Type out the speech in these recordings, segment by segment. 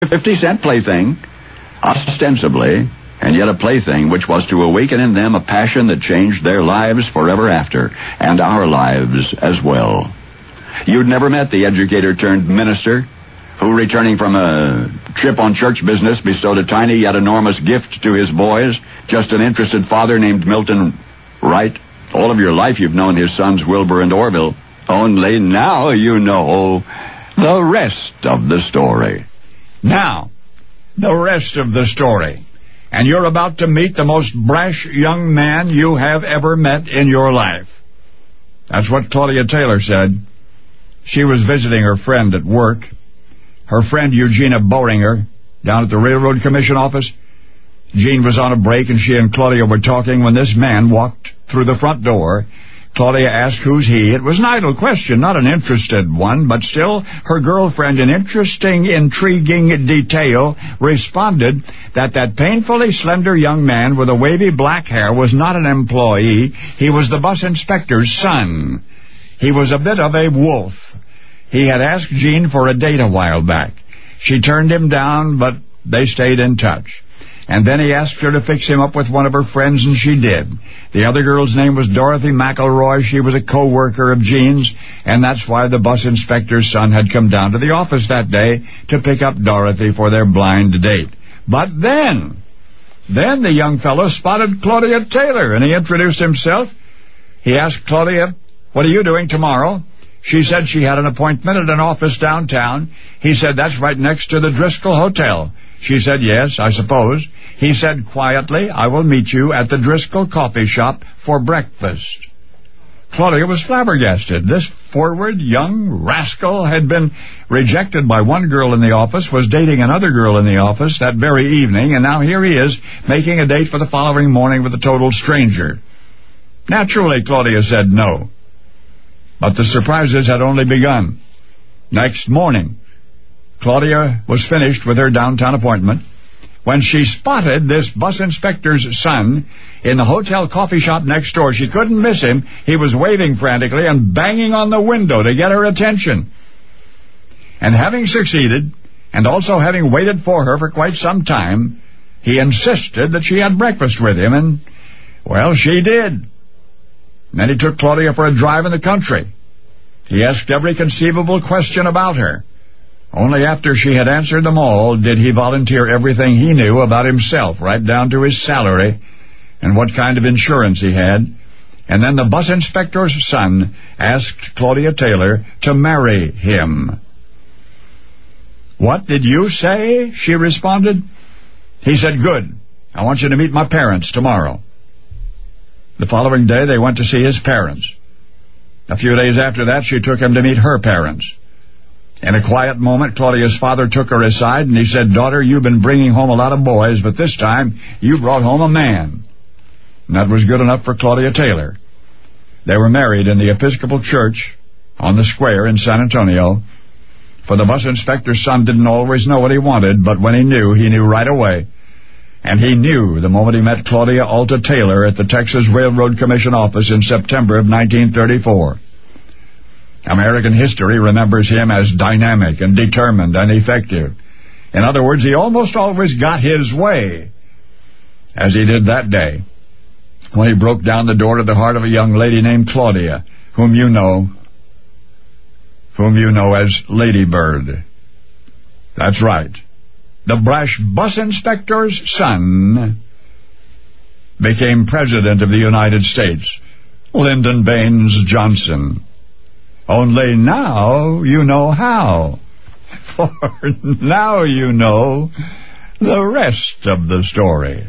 50-cent plaything, ostensibly, and yet a plaything which was to awaken in them a passion that changed their lives forever after, and our lives as well. You'd never met the educator-turned-minister who, returning from a trip on church business, bestowed a tiny yet enormous gift to his boys, just an interested father named Milton Wright. All of your life you've known his sons Wilbur and Orville. Only now you know the rest of the story. Now, the rest of the story. And you're about to meet the most brash young man you have ever met in your life. That's what Claudia Taylor said. She was visiting her friend at work. Her friend Eugenia Boehringer, down at the Railroad Commission office. Jean was on a break, and she and Claudia were talking when this man walked through the front door. Claudia asked, "Who's he?" It was an idle question, not an interested one, but still her girlfriend, in interesting, intriguing detail, responded that painfully slender young man with the wavy black hair was not an employee. He was the bus inspector's son. He was a bit of a wolf. He had asked Jean for a date a while back. She turned him down, but they stayed in touch. And then he asked her to fix him up with one of her friends, and she did. The other girl's name was Dorothy McElroy. She was a co-worker of Jean's, and that's why the bus inspector's son had come down to the office that day to pick up Dorothy for their blind date. But then the young fellow spotted Claudia Taylor, and he introduced himself. He asked Claudia, "What are you doing tomorrow?" She said she had an appointment at an office downtown. He said, "That's right next to the Driscoll Hotel." She said, "Yes, I suppose." He said quietly, "I will meet you at the Driscoll coffee shop for breakfast." Claudia was flabbergasted. This forward young rascal had been rejected by one girl in the office, was dating another girl in the office that very evening, and now here he is making a date for the following morning with a total stranger. Naturally, Claudia said no. But the surprises had only begun. Next morning, Claudia was finished with her downtown appointment when she spotted this bus inspector's son in the hotel coffee shop next door. She couldn't miss him. He was waving frantically and banging on the window to get her attention. And having succeeded, and also having waited for her for quite some time, he insisted that she had breakfast with him, and, well, she did. Then he took Claudia for a drive in the country. He asked every conceivable question about her. Only after she had answered them all did he volunteer everything he knew about himself, right down to his salary and what kind of insurance he had. And then the bus inspector's son asked Claudia Taylor to marry him. "What did you say?" she responded. He said, "Good. I want you to meet my parents tomorrow." The following day, they went to see his parents. A few days after that, she took him to meet her parents. In a quiet moment, Claudia's father took her aside, and he said, "Daughter, you've been bringing home a lot of boys, but this time you brought home a man." And that was good enough for Claudia Taylor. They were married in the Episcopal Church on the square in San Antonio. For the bus inspector's son didn't always know what he wanted, but when he knew right away. And he knew the moment he met Claudia Alta Taylor at the Texas Railroad Commission office in September of 1934. American history remembers him as dynamic and determined and effective. In other words, he almost always got his way, as he did that day, when he broke down the door to the heart of a young lady named Claudia, whom you know as Lady Bird. That's right. The brash bus inspector's son became President of the United States, Lyndon Baines Johnson. Only now you know how. For now you know the rest of the story.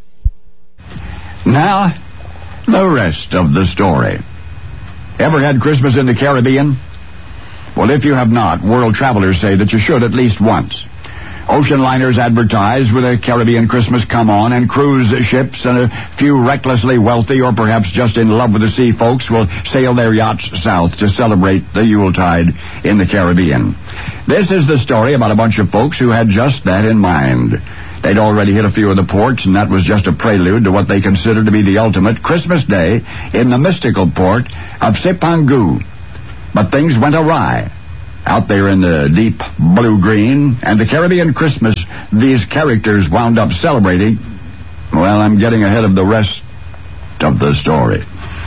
Now, the rest of the story. Ever had Christmas in the Caribbean? Well, if you have not, world travelers say that you should at least once. Ocean liners advertise with a Caribbean Christmas come-on, and cruise ships and a few recklessly wealthy or perhaps just in love with the sea folks will sail their yachts south to celebrate the Yuletide in the Caribbean. This is the story about a bunch of folks who had just that in mind. They'd already hit a few of the ports, and that was just a prelude to what they considered to be the ultimate Christmas day in the mystical port of Sipangu. But things went awry. out there in the deep blue-green, and the Caribbean Christmas these characters wound up celebrating, well, I'm getting ahead of the rest of the story.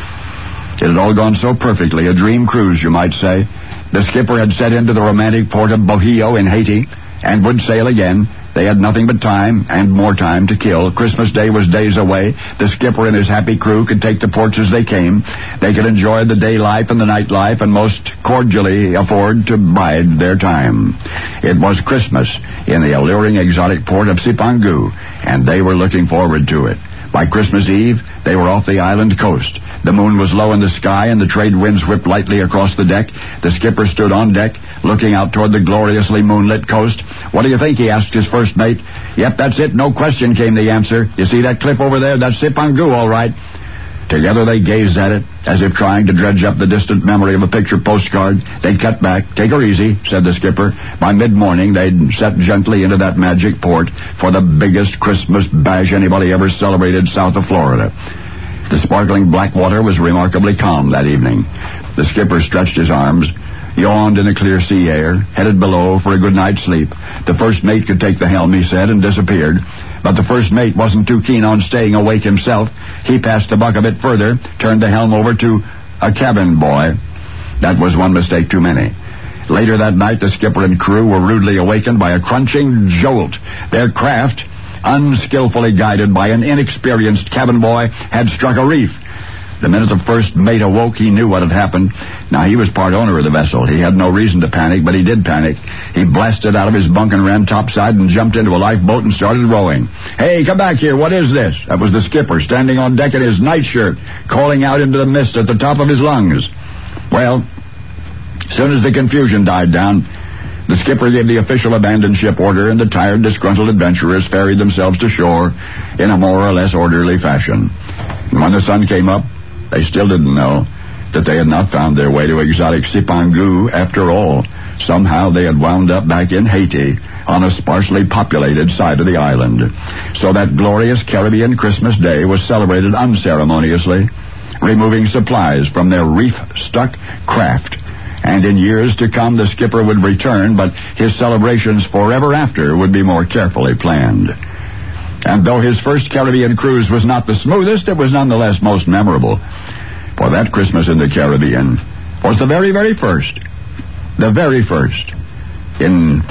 It had all gone so perfectly, a dream cruise, you might say. The skipper had set into the romantic port of Bohio in Haiti and would sail again. They had nothing but time and more time to kill. Christmas Day was days away. The skipper and his happy crew could take the ports as they came. They could enjoy the day life and the night life and most cordially afford to bide their time. It was Christmas in the alluring exotic port of Sipangu, and they were looking forward to it. By Christmas Eve, they were off the island coast. The moon was low in the sky, and the trade winds whipped lightly across the deck. The skipper stood on deck, looking out toward the gloriously moonlit coast. "What do you think?" he asked his first mate. "Yep, that's it, no question," came the answer. "You see that cliff over there? That's Sipangu, all right." Together they gazed at it, as if trying to dredge up the distant memory of a picture postcard. They'd cut back. "Take her easy," said the skipper. By mid-morning, they'd set gently into that magic port for the biggest Christmas bash anybody ever celebrated south of Florida. The sparkling black water was remarkably calm that evening. The skipper stretched his arms, yawned in the clear sea air, headed below for a good night's sleep. The first mate could take the helm, he said, and disappeared. But the first mate wasn't too keen on staying awake himself. He passed the buck a bit further, turned the helm over to a cabin boy. That was one mistake too many. Later that night, the skipper and crew were rudely awakened by a crunching jolt. Their craft, unskillfully guided by an inexperienced cabin boy, had struck a reef. The minute the first mate awoke, he knew what had happened. Now, he was part owner of the vessel. He had no reason to panic, but he did panic. He blasted out of his bunk and ran topside and jumped into a lifeboat and started rowing. "Hey, come back here. What is this?" That was the skipper, standing on deck in his nightshirt, calling out into the mist at the top of his lungs. Well, as soon as the confusion died down, the skipper gave the official abandon ship order, and the tired, disgruntled adventurers ferried themselves to shore in a more or less orderly fashion. And when the sun came up, they still didn't know that they had not found their way to exotic Sipangu after all. Somehow they had wound up back in Haiti on a sparsely populated side of the island. So that glorious Caribbean Christmas Day was celebrated unceremoniously, removing supplies from their reef-stuck craft. And in years to come, the skipper would return, but his celebrations forever after would be more carefully planned. And though his first Caribbean cruise was not the smoothest, it was nonetheless most memorable. For that Christmas in the Caribbean was the very, very first. The very first. In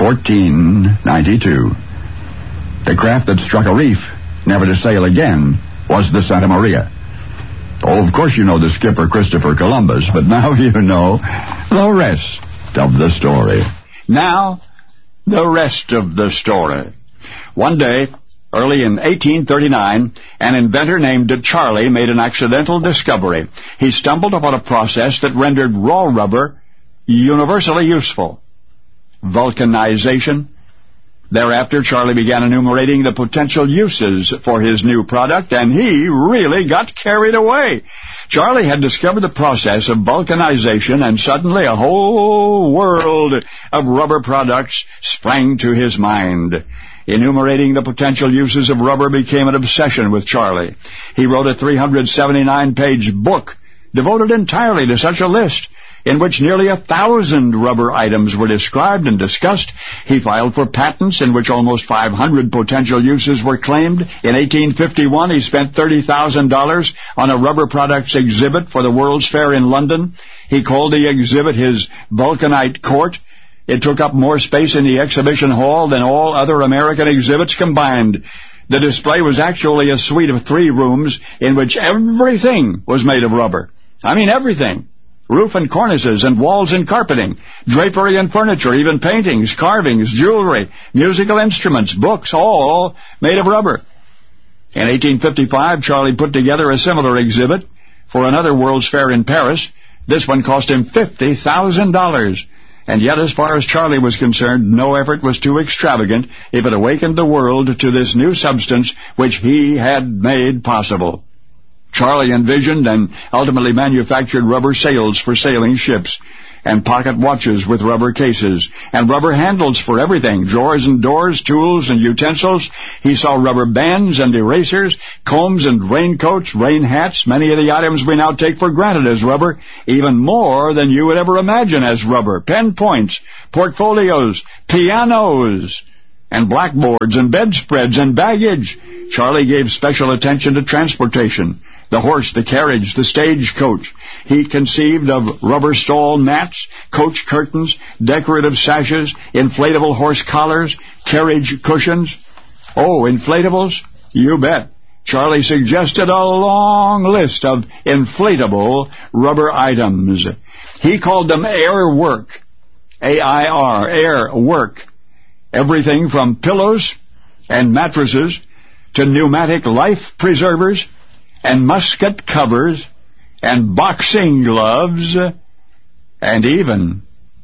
1492. The craft that struck a reef, never to sail again, was the Santa Maria. Oh, of course you know the skipper, Christopher Columbus, but now you know the rest of the story. Now, the rest of the story. One day, early in 1839, an inventor named Charlie made an accidental discovery. He stumbled upon a process that rendered raw rubber universally useful: vulcanization. Thereafter, Charlie began enumerating the potential uses for his new product, and he really got carried away. Charlie had discovered the process of vulcanization, and suddenly a whole world of rubber products sprang to his mind. Enumerating the potential uses of rubber became an obsession with Charlie. He wrote a 379-page book devoted entirely to such a list, in which nearly 1,000 rubber items were described and discussed. He filed for patents in which almost 500 potential uses were claimed. In 1851, he spent $30,000 on a rubber products exhibit for the World's Fair in London. He called the exhibit his Vulcanite Court. It took up more space in the exhibition hall than all other American exhibits combined. The display was actually a suite of 3 rooms in which everything was made of rubber. I mean everything. Roof and cornices and walls and carpeting, drapery and furniture, even paintings, carvings, jewelry, musical instruments, books, all made of rubber. In 1855, Charlie put together a similar exhibit for another World's Fair in Paris. This one cost him $50,000. And yet, as far as Charlie was concerned, no effort was too extravagant if it awakened the world to this new substance which he had made possible. Charlie envisioned and ultimately manufactured rubber sails for sailing ships. and pocket watches with rubber cases, and rubber handles for everything, drawers and doors, tools and utensils. He saw rubber bands and erasers, combs and raincoats, rain hats, many of the items we now take for granted as rubber, even more than you would ever imagine as rubber. Pen points, portfolios, pianos, and blackboards and bedspreads and baggage. Charlie gave special attention to transportation. The horse, the carriage, the stagecoach. He conceived of rubber stall mats, coach curtains, decorative sashes, inflatable horse collars, carriage cushions. Oh, inflatables? You bet. Charlie suggested a long list of inflatable rubber items. He called them air work. A-I-R, air work. Everything from pillows and mattresses to pneumatic life preservers and musket covers and boxing gloves and even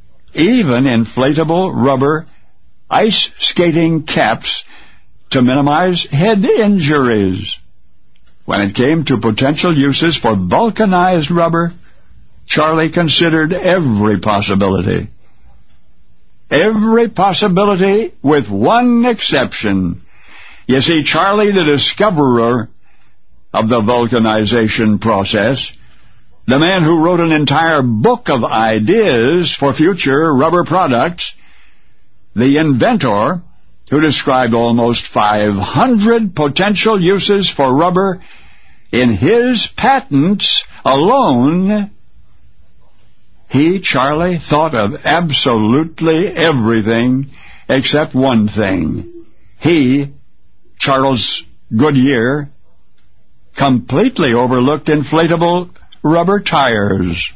inflatable rubber ice skating caps to minimize head injuries. When it came to potential uses for vulcanized rubber, Charlie considered every possibility. Every possibility with one exception. You see, Charlie, the discoverer of the vulcanization process, the man who wrote an entire book of ideas for future rubber products, the inventor who described almost 500 potential uses for rubber in his patents alone, he, Charlie, thought of absolutely everything except one thing. He, Charles Goodyear, completely overlooked inflatable rubber tires.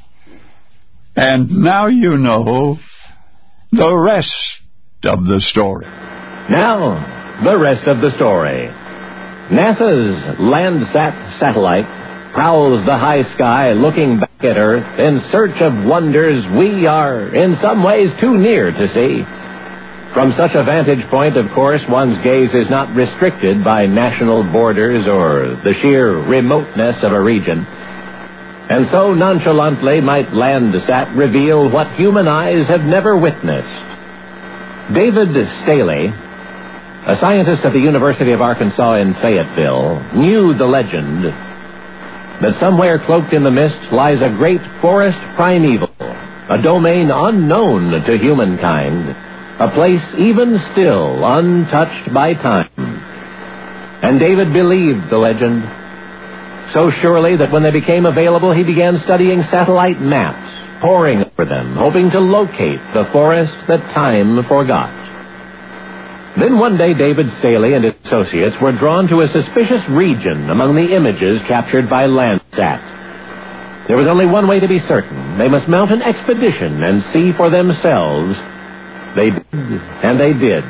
And now you know the rest of the story. Now, the rest of the story. NASA's Landsat satellite prowls the high sky looking back at Earth in search of wonders we are, in some ways, too near to see. From such a vantage point, of course, one's gaze is not restricted by national borders or the sheer remoteness of a region. And so nonchalantly might Landsat reveal what human eyes have never witnessed. David Staley, a scientist at the University of Arkansas in Fayetteville, knew the legend that somewhere cloaked in the mist lies a great forest primeval, a domain unknown to humankind, a place even still untouched by time. And David believed the legend so surely that when they became available, he began studying satellite maps, poring over them, hoping to locate the forest that time forgot. Then one day, David Staley and his associates were drawn to a suspicious region among the images captured by Landsat. There was only one way to be certain. They must mount an expedition and see for themselves. They did, and they did.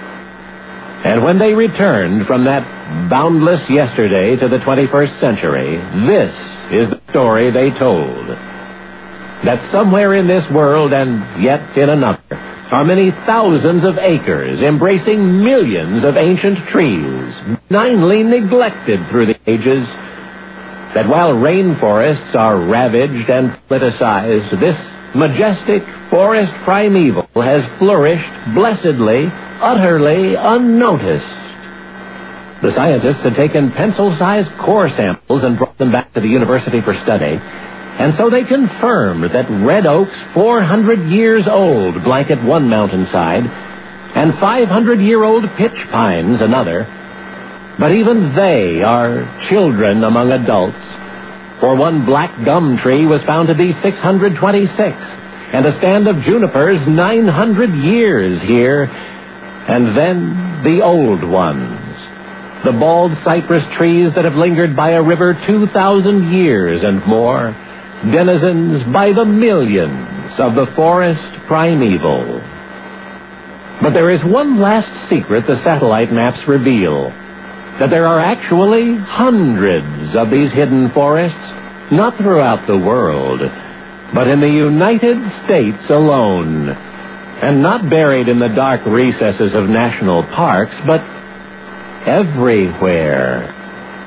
And when they returned from that boundless yesterday to the 21st century, this is the story they told. That somewhere in this world, and yet in another, are many thousands of acres embracing millions of ancient trees, benignly neglected through the ages, that while rainforests are ravaged and politicized, this majestic forest primeval has flourished blessedly, utterly unnoticed. The scientists had taken pencil-sized core samples and brought them back to the university for study, and so they confirmed that red oaks 400 years old blanket one mountainside, and 500-year-old pitch pines another. But even they are children among adults, for one black gum tree was found to be 626, and a stand of junipers 900 years here, and then the old ones, the bald cypress trees that have lingered by a river 2,000 years and more, denizens by the millions of the forest primeval. But there is one last secret the satellite maps reveal, that there are actually hundreds of these hidden forests, not throughout the world, but in the United States alone, and not buried in the dark recesses of national parks, but everywhere.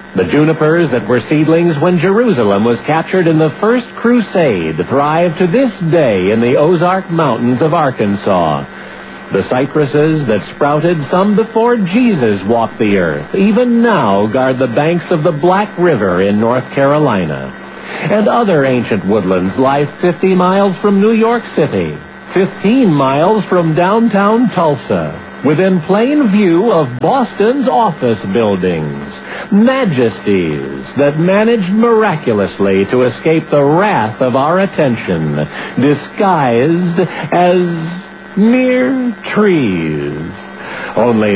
The junipers that were seedlings when Jerusalem was captured in the First Crusade thrive to this day in the Ozark Mountains of Arkansas. The cypresses that sprouted some before Jesus walked the earth even now guard the banks of the Black River in North Carolina. And other ancient woodlands lie 50 miles from New York City, 15 miles from downtown Tulsa, within plain view of Boston's office buildings, majesties that managed miraculously to escape the wrath of our attention, disguised as mere trees. Only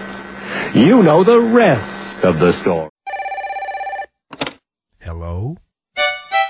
now, you know the rest of the story. Hello?